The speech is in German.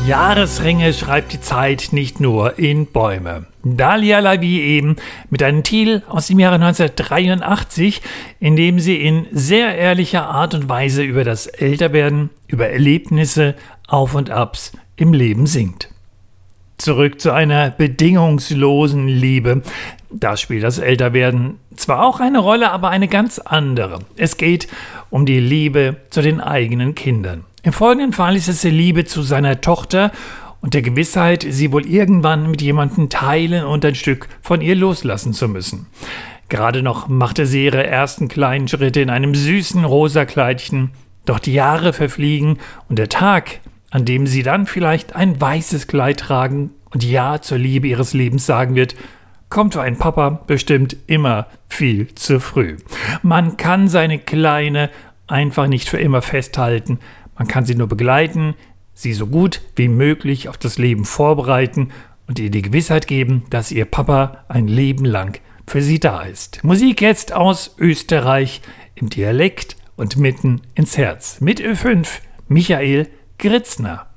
Jahresringe schreibt die Zeit nicht nur in Bäume. Dalia Lavi eben mit einem Titel aus dem Jahre 1983, in dem sie in sehr ehrlicher Art und Weise über das Älterwerden, über Erlebnisse, Auf und Abs im Leben singt. Zurück zu einer bedingungslosen Liebe. Da spielt das Älterwerden zwar auch eine Rolle, aber eine ganz andere. Es geht um die Liebe zu den eigenen Kindern. Im folgenden Fall ist es die Liebe zu seiner Tochter und der Gewissheit, sie wohl irgendwann mit jemandem teilen und ein Stück von ihr loslassen zu müssen. Gerade noch machte sie ihre ersten kleinen Schritte in einem süßen rosa Kleidchen, doch die Jahre verfliegen und der Tag, an dem sie dann vielleicht ein weißes Kleid tragen und Ja zur Liebe ihres Lebens sagen wird, kommt für einen Papa bestimmt immer viel zu früh. Man kann seine Kleine einfach nicht für immer festhalten. Man kann sie nur begleiten, sie so gut wie möglich auf das Leben vorbereiten und ihr die Gewissheit geben, dass ihr Papa ein Leben lang für sie da ist. Musik jetzt aus Österreich im Dialekt und mitten ins Herz. Mit Ö5 Michael Gritzner.